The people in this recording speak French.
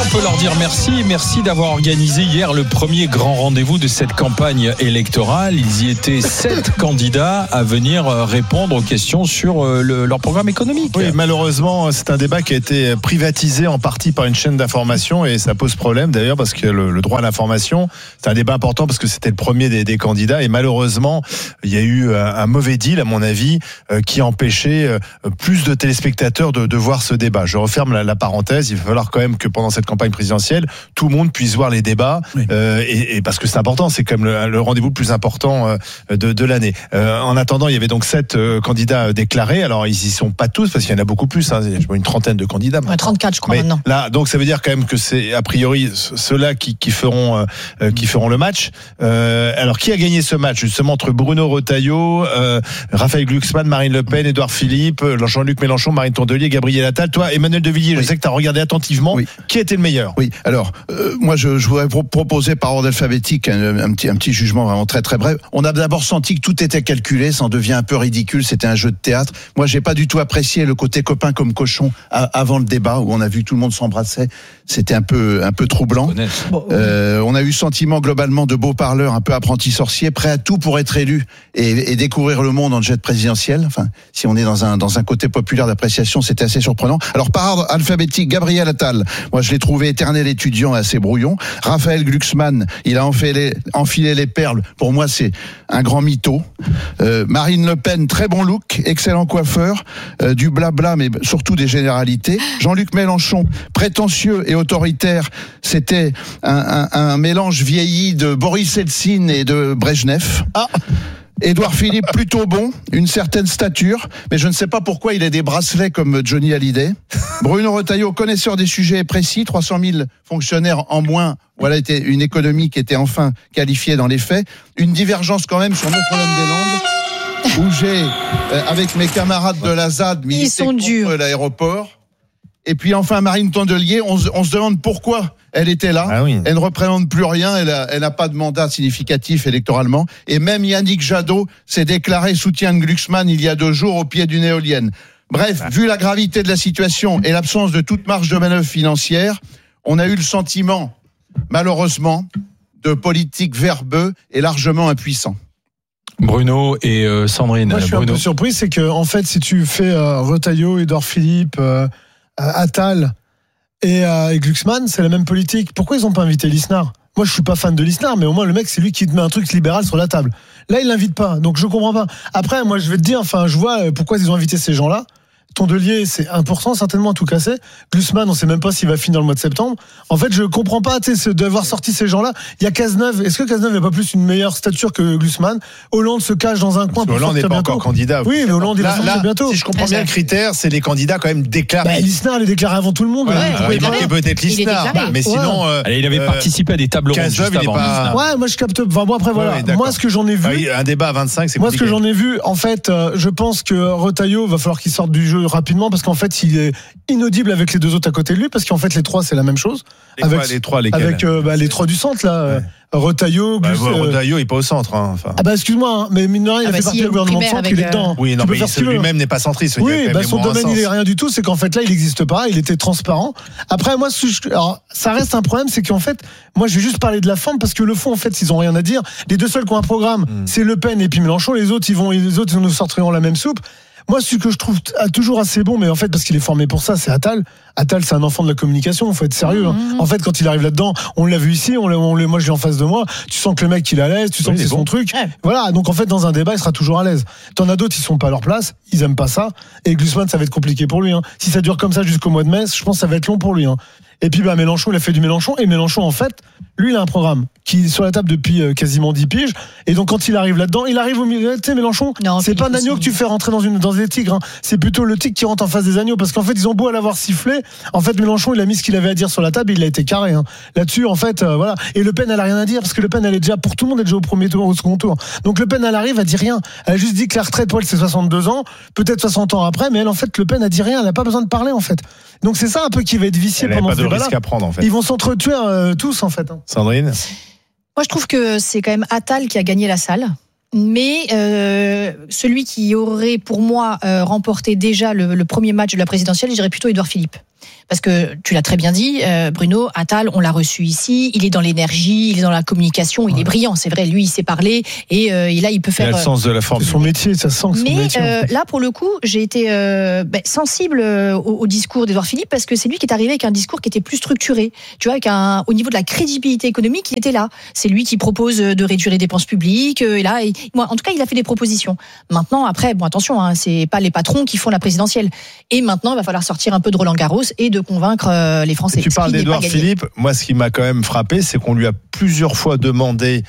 on peut leur dire merci d'avoir organisé hier le premier grand rendez-vous de cette campagne électorale. Ils y étaient 7 candidats à venir répondre aux questions sur leur programme économique. Oui, malheureusement, c'est un débat qui a été privatisé en partie par une chaîne d'information et ça pose problème d'ailleurs parce que le droit à l'information, c'est un débat important parce que c'était le premier des candidats et malheureusement, il y a eu un mauvais deal à mon avis qui empêchait plus de téléspectateurs de voir ce débat. Je referme la parenthèse, il va falloir quand même que pendant cette campagne présidentielle, tout le monde puisse voir les débats et parce que c'est important, c'est quand même le rendez-vous le plus important de l'année. En attendant, il y avait donc 7 candidats déclarés. Alors ils y sont pas tous parce qu'il y en a beaucoup plus, hein, une trentaine de candidats. 34 je crois maintenant. Là, donc ça veut dire quand même que c'est a priori ceux-là qui feront le match. Alors qui a gagné ce match justement entre Bruno Retailleau, Raphaël Glucksmann, Marine Le Pen, Édouard Philippe, Jean-Luc Mélenchon, Marine Tondelier, Gabriel Attal. Toi, Emmanuel de Villiers, je sais que tu as regardé attentivement. Oui. Qui était le meilleur? Oui. Alors, moi, je voudrais proposer par ordre alphabétique un petit jugement vraiment très très bref. On a d'abord senti que tout était calculé, ça en devient un peu ridicule. C'était un jeu de théâtre. Moi, j'ai pas du tout apprécié le côté copain comme cochon avant le débat où on a vu que tout le monde s'embrassait. C'était un peu troublant. On a eu le sentiment globalement de beaux parleurs, un peu apprentis sorciers, prêts à tout pour être élus et découvrir le monde en jet présidentiel. Enfin, si on est dans un côté populaire d'appréciation, c'était assez surprenant. Alors par ordre alphabétique, Gabriel Attal, moi je l'ai trouvé éternel étudiant, assez brouillon. Raphaël Glucksmann, il a enfilé les perles. Pour moi, c'est un grand mytho. Marine Le Pen, très bon look, excellent coiffeur, du blabla, mais surtout des généralités. Jean-Luc Mélenchon, prétentieux et autoritaire, c'était un mélange vieilli de Boris Eltsine et de Brejnev. Édouard Philippe, plutôt bon, une certaine stature, mais je ne sais pas pourquoi il a des bracelets comme Johnny Hallyday. Bruno Retailleau, connaisseur des sujets précis, 300 000 fonctionnaires en moins, voilà une économie qui était enfin qualifiée dans les faits. Une divergence quand même sur Notre-Dame-des-Landes, où j'ai, avec mes camarades de la ZAD, milité contre l'aéroport. Et puis enfin Marine Tondelier, on se demande pourquoi elle était là. Ah oui. Elle ne représente plus rien, elle n'a pas de mandat significatif électoralement. Et même Yannick Jadot s'est déclaré soutien de Glucksmann il y a 2 jours au pied d'une éolienne. Bref, vu la gravité de la situation et l'absence de toute marge de manœuvre financière, on a eu le sentiment, malheureusement, de politique verbeux et largement impuissant. Bruno et Sandrine. Moi, je suis un peu surpris, c'est que en fait, si tu fais Retailleau, Édouard Philippe, Attal et Glucksmann, c'est la même politique. Pourquoi ils n'ont pas invité Lisnard? Moi, je suis pas fan de Lisnard, mais au moins le mec, c'est lui qui te met un truc libéral sur la table. Là, il l'invite pas, donc je comprends pas. Après, moi, je vais te dire, enfin, je vois pourquoi ils ont invité ces gens-là. Tondelier, c'est 1%, certainement, tout cassé. Glucksmann, on sait même pas s'il va finir le mois de septembre. En fait, je comprends pas, tu sais, d'avoir sorti ces gens-là. Il y a Cazeneuve. Est-ce que Cazeneuve n'a pas plus une meilleure stature que Glucksmann? Hollande se cache dans un coin pour Hollande n'est pas encore candidat. Oui, mais Hollande, il va sortir bientôt. Si je comprends bien le critère, c'est les candidats quand même déclarés. Lisnard, il est déclaré avant tout le monde. Il manquait peut-être Lisnard. Mais sinon. Il avait participé à des tables rondes juste avant. Ouais, moi, je capte. Enfin, bon, après, voilà. Moi, ce que j'en ai vu. Un débat à 25, c'est compliqué. Moi, ce que j'en ai vu, en fait, je pense que Retailleau va falloir qu'il sorte du jeu rapidement parce qu'en fait, il est inaudible avec les 2 autres à côté de lui parce qu'en fait, les 3, c'est la même chose. Les 3, lesquels? Avec les 3 du centre, là. Ouais. Retailleau, Retailleau, il est pas au centre. Hein, enfin. Excuse-moi, mais mine de rien, il a fait partie du gouvernement de centre, il est dedans. Oui, non, mais lui-même n'est pas centriste. Oui, son domaine, il est rien du tout. C'est qu'en fait, là, il n'existe pas. Il était transparent. Après, moi, alors, ça reste un problème, c'est qu'en fait, moi, je vais juste parler de la forme parce que le fond, en fait, ils ont rien à dire. Les 2 seuls qui ont un programme, c'est Le Pen et puis Mélenchon. Les autres, ils nous sortiront la même soupe. Moi, ce que je trouve toujours assez bon, mais en fait, parce qu'il est formé pour ça, c'est Attal. Attal, c'est un enfant de la communication, il faut être sérieux. Hein. En fait, quand il arrive là-dedans, on l'a vu ici, moi je l'ai en face de moi, tu sens que le mec, il est à l'aise, tu sens que c'est son truc. Ouais. Voilà, donc en fait, dans un débat, il sera toujours à l'aise. T'en as d'autres, ils sont pas à leur place, ils aiment pas ça. Et Glucksmann, ça va être compliqué pour lui. Hein. Si ça dure comme ça jusqu'au mois de mai, je pense que ça va être long pour lui. Hein. Et puis Mélenchon, il a fait du Mélenchon. Et Mélenchon, en fait, lui, il a un programme qui est sur la table depuis quasiment 10 piges. Et donc, quand il arrive là-dedans, il arrive au milieu. Tu sais, Mélenchon, c'est pas un agneau que tu fais rentrer dans des tigres. Hein. C'est plutôt le tigre qui rentre en face des agneaux. Parce qu'en fait, ils ont beau à l'avoir sifflé. En fait, Mélenchon, il a mis ce qu'il avait à dire sur la table et il a été carré. Hein. Là-dessus, en fait, voilà. Et Le Pen, elle a rien à dire parce que Le Pen, elle est déjà, pour tout le monde, elle est déjà au premier tour, au second tour. Donc, Le Pen, elle arrive, elle dit rien. Elle a juste dit que la retraite, pour elle, c'est 62 ans. Peut-être 60 ans après. Mais elle, en fait, Le Pen a dit rien. Elle n'a pas besoin de parler, en fait. Donc, c'est ça un peu qui va être vicié pendant ce débat-là. Risque à prendre, en fait. Ils vont s'entretuer tous, en fait. Hein. Sandrine? Moi, je trouve que c'est quand même Attal qui a gagné la salle. mais celui qui aurait pour moi remporté déjà le premier match de la présidentielle, je dirais plutôt Édouard Philippe. Parce que tu l'as très bien dit, Bruno Attal, on l'a reçu ici, il est dans l'énergie, il est dans la communication, il est brillant, c'est vrai, lui il sait parler et là il peut faire. Il a le sens de la forme. C'est son métier, ça sent que c'est son métier. Mais là pour le coup, j'ai été sensible au discours d'Édouard Philippe parce que c'est lui qui est arrivé avec un discours qui était plus structuré. Tu vois, au niveau de la crédibilité économique, il était là. C'est lui qui propose de réduire les dépenses publiques et là, moi, en tout cas, il a fait des propositions. Maintenant, après, bon attention, c'est pas les patrons qui font la présidentielle. Et maintenant, il va falloir sortir un peu de Roland-Garros et de convaincre les Français. Tu parles d'Édouard Philippe. Moi, ce qui m'a quand même frappé, c'est qu'on lui a plusieurs fois demandé